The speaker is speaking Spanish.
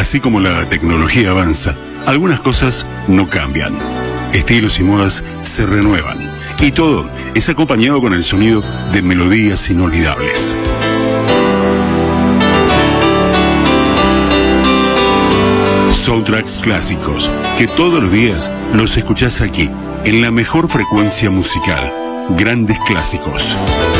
Así como la tecnología avanza, algunas cosas no cambian. Estilos y modas se renuevan. Y todo es acompañado con el sonido de melodías inolvidables. Soundtracks clásicos, que todos los días los escuchás aquí, en la mejor frecuencia musical. Grandes clásicos.